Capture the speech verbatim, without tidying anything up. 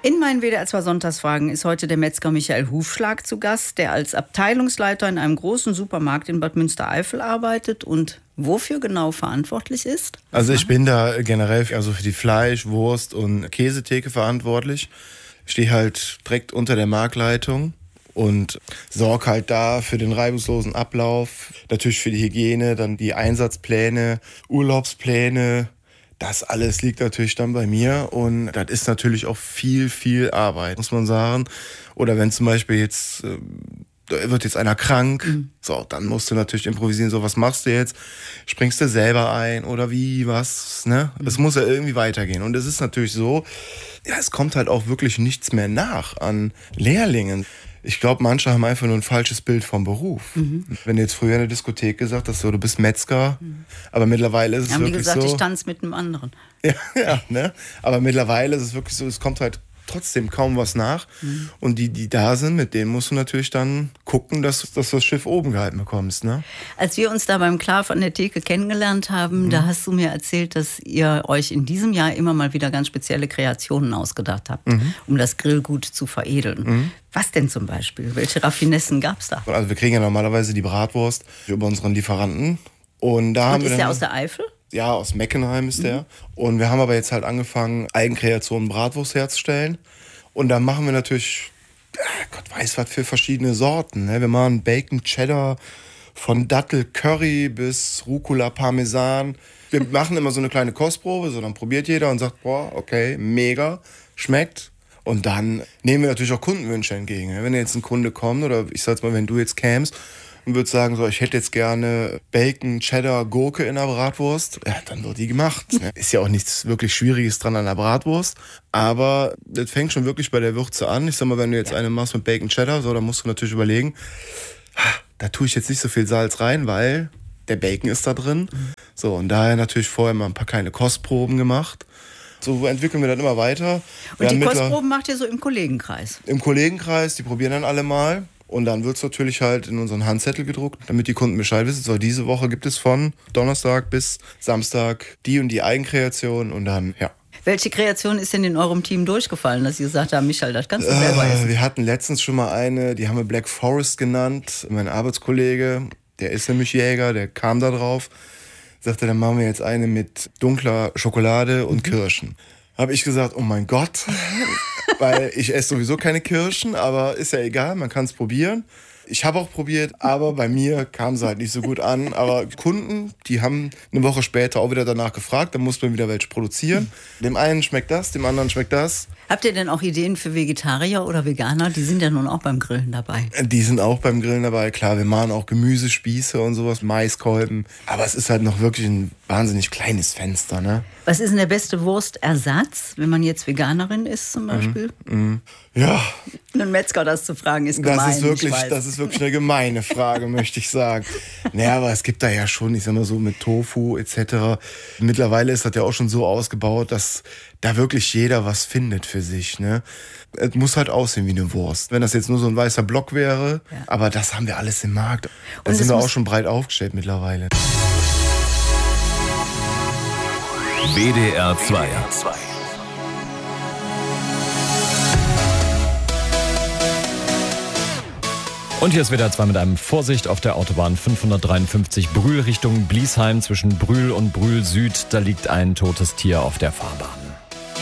In meinen W D R zwei Sonntagsfragen ist heute der Metzger Michael Hufschlag zu Gast, der als Abteilungsleiter in einem großen Supermarkt in Bad Münstereifel arbeitet und wofür genau verantwortlich ist? Was also ich machen? bin da generell also für die Fleisch-, Wurst- und Käsetheke verantwortlich. Ich stehe halt direkt unter der Marktleitung und sorge halt da für den reibungslosen Ablauf, natürlich für die Hygiene, dann die Einsatzpläne, Urlaubspläne. Das alles liegt natürlich dann bei mir und das ist natürlich auch viel, viel Arbeit, muss man sagen. Oder wenn zum Beispiel jetzt, äh, da wird jetzt einer krank, mhm. so, dann musst du natürlich improvisieren, so, was machst du jetzt? Springst du selber ein oder wie, was, ne? Mhm. Es muss ja irgendwie weitergehen. Und es ist natürlich so, ja, es kommt halt auch wirklich nichts mehr nach an Lehrlingen. Ich glaube, manche haben einfach nur ein falsches Bild vom Beruf. Mhm. Wenn du jetzt früher in der Diskothek gesagt hast, so, du bist Metzger, mhm. aber mittlerweile ist es haben wirklich so... Haben die gesagt, ich tanze mit einem anderen. Ja, ja, ne? Aber mittlerweile ist es wirklich so, es kommt halt trotzdem kaum was nach. Mhm. Und die, die da sind, mit denen musst du natürlich dann gucken, dass, dass du das Schiff oben gehalten bekommst. Ne? Als wir uns da beim Klav an der Theke kennengelernt haben, mhm. da hast du mir erzählt, dass ihr euch in diesem Jahr immer mal wieder ganz spezielle Kreationen ausgedacht habt, mhm. um das Grillgut zu veredeln. Mhm. Was denn zum Beispiel? Welche Raffinessen gab es da? Also wir kriegen ja normalerweise die Bratwurst über unseren Lieferanten. Und, da Und haben ist wir dann, der aus der Eifel? Ja, aus Meckenheim ist der. Mhm. Und wir haben aber jetzt halt angefangen, Eigenkreationen Bratwurst herzustellen. Und da machen wir natürlich, Gott weiß was für verschiedene Sorten. Ne? Wir machen Bacon Cheddar, von Dattel Curry bis Rucola Parmesan. Wir machen immer so eine kleine Kostprobe, so dann probiert jeder und sagt, boah, okay, mega, schmeckt. Und dann nehmen wir natürlich auch Kundenwünsche entgegen. Ne? Wenn jetzt ein Kunde kommt oder ich sag's mal, wenn du jetzt kämst, und würde sagen, so, ich hätte jetzt gerne Bacon, Cheddar, Gurke in der Bratwurst, ja, dann wird die gemacht. Ne? Ist ja auch nichts wirklich Schwieriges dran an der Bratwurst, aber das fängt schon wirklich bei der Würze an. Ich sag mal, wenn du jetzt eine machst mit Bacon, Cheddar, so, dann musst du natürlich überlegen, da tue ich jetzt nicht so viel Salz rein, weil der Bacon ist da drin. Mhm. So, und daher natürlich vorher mal ein paar kleine Kostproben gemacht. So entwickeln wir dann immer weiter. Und die Kostproben macht ihr so im Kollegenkreis? Im Kollegenkreis, die probieren dann alle mal. Und dann wird es natürlich halt in unseren Handzettel gedruckt, damit die Kunden Bescheid wissen. So, diese Woche gibt es von Donnerstag bis Samstag die und die Eigenkreation und dann, ja. Welche Kreation ist denn in eurem Team durchgefallen, dass ihr gesagt habt, Michael, das kannst du äh, selber essen? Wir hatten letztens schon mal eine, die haben wir Black Forest genannt. Mein Arbeitskollege, der ist nämlich Jäger, der kam da drauf. Sagte, dann machen wir jetzt eine mit dunkler Schokolade und mhm. Kirschen. Habe ich gesagt, oh mein Gott, weil ich esse sowieso keine Kirschen, aber ist ja egal, man kann es probieren. Ich habe auch probiert, aber bei mir kam sie halt nicht so gut an. Aber Kunden, die haben eine Woche später auch wieder danach gefragt, dann muss man wieder welche produzieren. Dem einen schmeckt das, dem anderen schmeckt das. Habt ihr denn auch Ideen für Vegetarier oder Veganer? Die sind ja nun auch beim Grillen dabei. Die sind auch beim Grillen dabei, klar. Wir machen auch Gemüsespieße und sowas, Maiskolben. Aber es ist halt noch wirklich ein wahnsinnig kleines Fenster, ne? Was ist denn der beste Wurstersatz, wenn man jetzt Veganerin ist zum Beispiel? Mm, mm. Ja. Einen Metzger das zu fragen ist gemein. Das ist wirklich, das ist wirklich eine gemeine Frage, möchte ich sagen. Naja, aber es gibt da ja schon, ich sag mal so, mit Tofu et cetera. Mittlerweile ist das ja auch schon so ausgebaut, dass da wirklich jeder was findet für sich, ne? Es muss halt aussehen wie eine Wurst. Wenn das jetzt nur so ein weißer Block wäre, ja. Aber das haben wir alles im Markt. Da Und sind wir auch schon breit aufgestellt mittlerweile. W D R zwei. Und hier ist W D R zwei mit einem Vorsicht auf der Autobahn fünfhundertdreiundfünfzig Brühl Richtung Bliesheim zwischen Brühl und Brühl Süd. Da liegt ein totes Tier auf der Fahrbahn.